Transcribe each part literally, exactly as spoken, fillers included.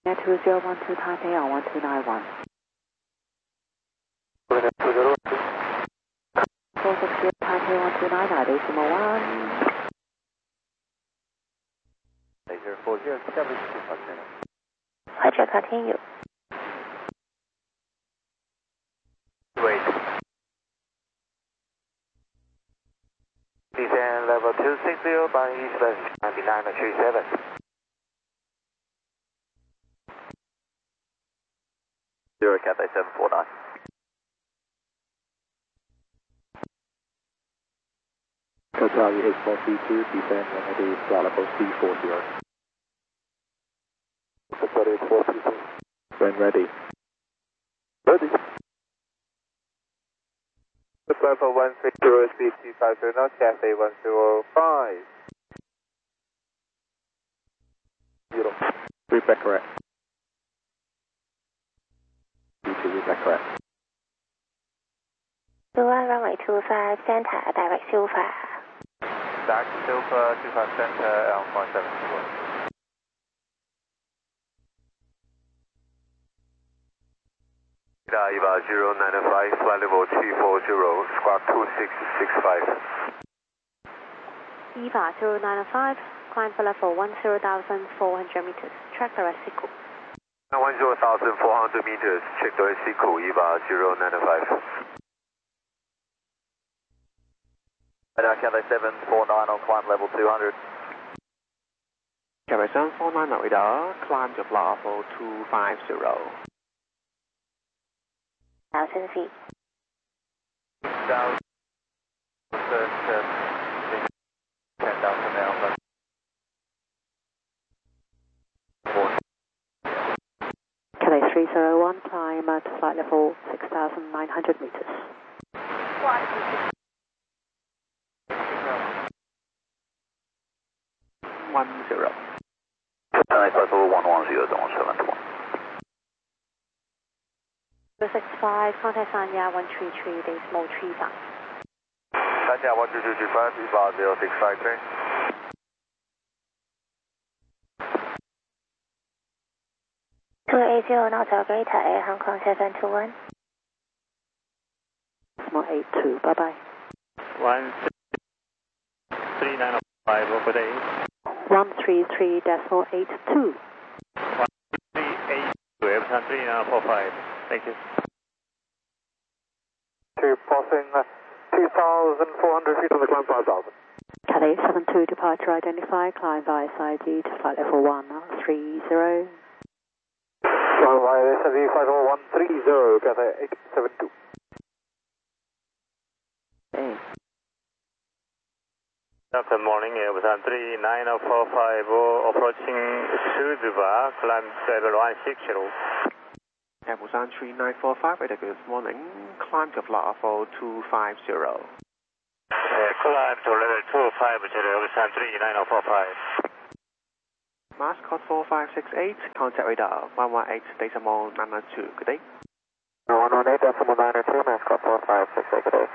Air two zero one two Taipei on one two nine one. four six zero Taipei one two nine nine, decimal one. zero four zero, establish two five zero. Roger, continue. Wait. Descend level two six zero, bound east west nine nine three seven. Zero Cathay seven four nine. Charlie eight four three two, descend ready, flight level C four zero. Charlie eight four three two. When ready. Ready. Level one six zero, speed two five zero knots, Cathay one zero five. Zero. Read back correct. B two, read back correct. two one runway two five, center, direct Silver. Direct Silver, two five center, L five seven two one. Eva zero nine five, flight level three four zero, squawk two six six five. Eva zero nine five, climb for level one zero thousand four hundred meters, track direct Siku. one zero thousand four hundred meters, check direct Siku, Eva zero nine five. Radar Cathay seven four nine on climb level two hundred. Cathay seven four nine on radar, climb to flight level two five zero. Thousand feet. Down. ten thousand now. Cathay three zero one, climb uh, to flight level six thousand nine hundred meters. One zero. Cathay level one one zero, one seven two one. zero six five, contact Sanya one three three, decimal three five. Sanya one three three five, Eva zero six five three. two eight zero knots operator, Air Hong Kong seven two one. Decimal eight two, bye bye. one three nine five, over day. one three three decimal eight two. one three eight two, Epson three nine four five. Thank you. To passing uh, two thousand four hundred feet on the climb five thousand. Cathay seven two, departure identified, climb via S I D to flight level one three zero. Climb via S I D flight level one three zero, Cathay eight seven two. Okay. Good morning, Epson three nine four five, approaching Suzuba, climb level one six zero. Busan three nine four five, very good morning, climb to flight level two five zero. Uh, climb to level two five zero, Busan three nine four five. Mascot four five six eight, contact radar one one eight decimal nine nine two, good day. one one eight decimal nine nine two, Mascot four five six eight, good day.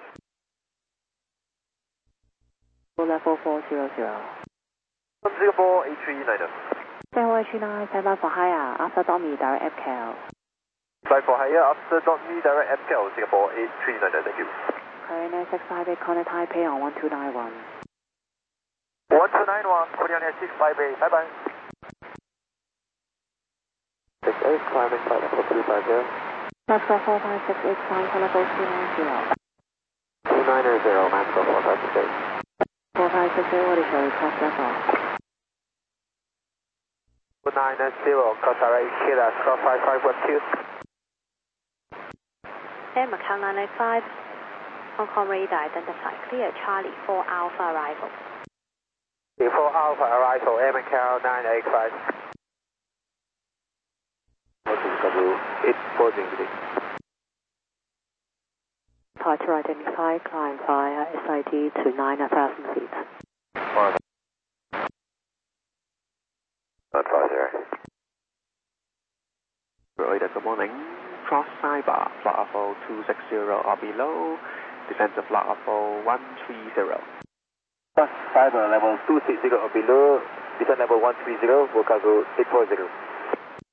Level four zero zero. one zero four eight three nine zero. Singapore eight three nine, stand by for higher, after Tommy, direct F K L. Flight for higher, after dot me, direct F K L, Singapore eight three nine zero, thank you. Korean Air six five eight, contact Taipei on one two nine one. one two nine one, Korean Air six five eight, bye bye. six eight, climbing flight level three five zero. Mascot four five six eight, climb for level two nine zero. two nine zero, Mascot four five six eight. four five six eight, what is your request level? two nine zero, Qatar eight, Kira, Scott five five one two. Air Macau nine eight five, Hong Kong radar identified, clear Charlie four Alpha arrival. four Alpha arrival, Air Macau nine eight five. eight four zero. Departure identified, climb via S I D to nine thousand feet. Not far there. Radar, good morning. Cross Cyber, flight level two six zero or below, descend to flight level one three zero. Cross Cyber level two six zero or below, descend level one three zero, Vocago eight four zero.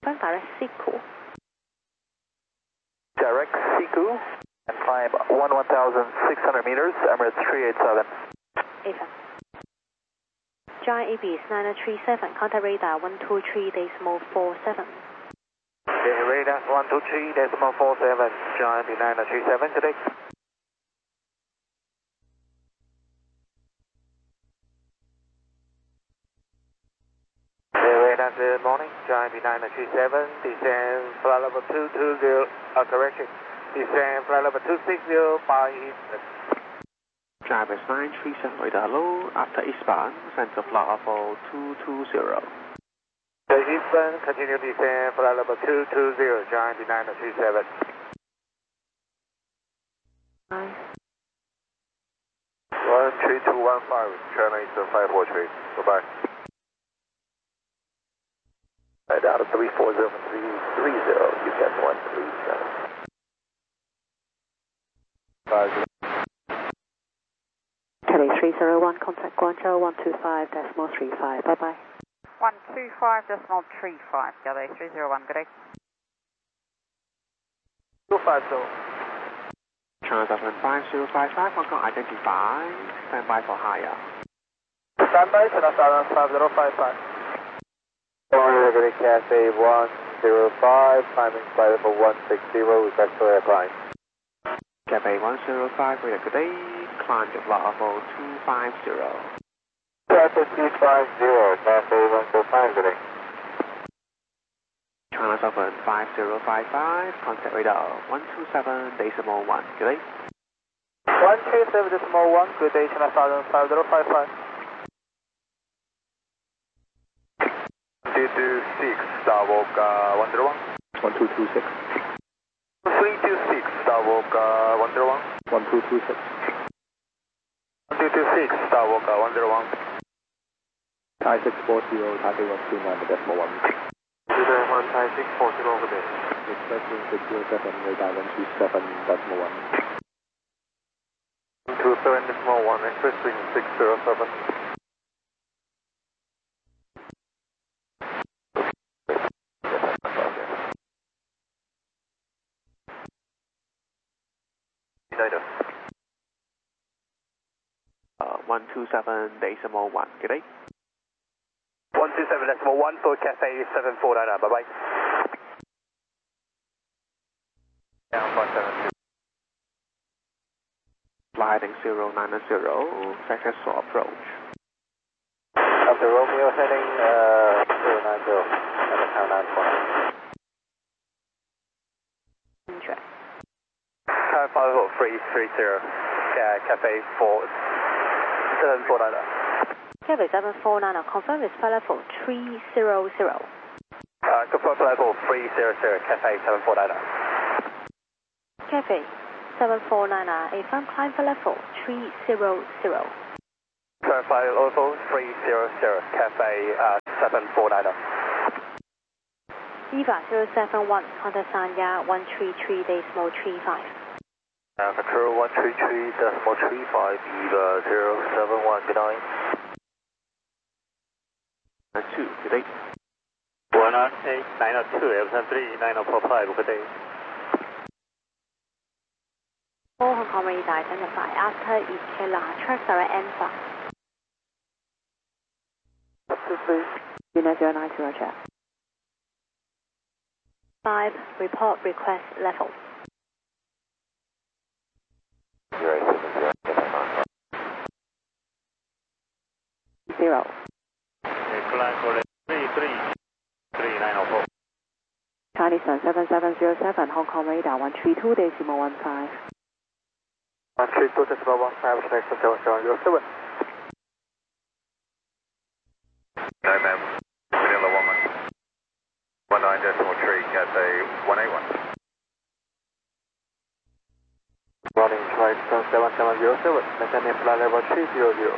Confirm direct Siku. Direct Siku and climb one one thousand six hundred meters, Emirates three eight seven. Ava. Giant A B is nine three seven, contact radar one two three decimal four seven. Okay, radar one two three decimal four seven, Giant nine three seven today. Radar, good morning, Giant nine three seven, descend flight level two two zero, uh, correction, descend flight level two six zero by Eastern. Travis nine three seven radar, hello, after eastbound, center flight level two two zero. The eastbound, continue descend flight level two two zero, Giant nine three seven. Nice. one three two one five, China Eastern five four three, goodbye. Right out of three four zero three three zero, you get one three seven. Five zero. Kelly three zero one, contact Guangzhou one two five decimal three five, bye bye. one two five decimal three five, Kelly three zero one, good day. two five zero. China seven five zero five five, Hong Kong identify, stand by for higher. Stand by, China seven five zero five five. Regular Cafe one zero five, climbing flight level one six zero, request for airline. Cafe one zero five, radar, good day, climb to flight level two five zero. Cafe two five zero, Cafe one zero five, good day. China seven five zero five five, contact radar one two seven decimal one, good day. one two seven decimal one, good day, China seven five zero five five. two two six, Starwalk uh, one zero one. one two two six. three two six, Starwalk uh, one zero one. one two two six. one two two six, Starwalk uh, one zero one. Thai six four zero, Taipei one two nine decimal one. zero one, Thai six four zero, good day. Expressing six zero seven, radar one two seven decimal one. one two seven decimal one, expressing six zero seven. Uh, one two seven decimal one, good day. one two seven decimal one for Cafe seven four nine, bye bye. Down one seven two. Sliding zero nine zero, successful approach. After Romeo heading uh, zero nine zero, and the town nine four nine. Interest. Tower five three three zero, yeah, Cafe four seven four nine. Cafe seven four nine, confirm with flight level three zero zero. Uh, confirm flight level three zero zero, Cafe seven four nine. Cafe seven four nine, a firm climb flight level three zero zero. Confirm flight level three zero zero, Cafe uh, seven four nine. Eva zero seven one, contact Sanya one three three decimal three five. Uh, control one three three decimal three five, Eva zero seven one, good night. two, good day. one eight nine two, Epson three nine four five, good day. All Hong Kong radar identify after Ikela, track direct answer. Unit zero nine two, roger. five, report request level. Zero. Climb for three three three nine four. Charlie Sun seven seven zero seven, Hong Kong radar one three two decimal one five. one three two decimal one five, next to seven seven zero seven. nine ma'am, Vanilla woman. one nine decimal three, Cathay one eight one. Running flight seven seven zero seven, maintain flight level three zero zero.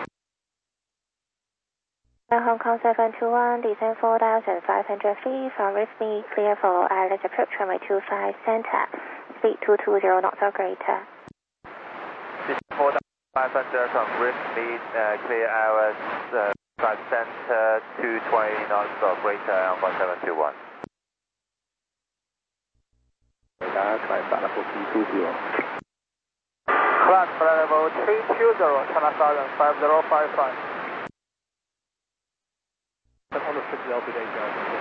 Hong Kong seven two one, descend four thousand five hundred feet from Rifme, clear for island approach runway two five center, speed two two zero knots or greater. four thousand five hundred from Rifme, uh, clear hours, uh, five center, two twenty knots or greater, Alpha seven two one. two zero. Climb flight level three two zero, China Southern five zero five five. On the six L P D, guys.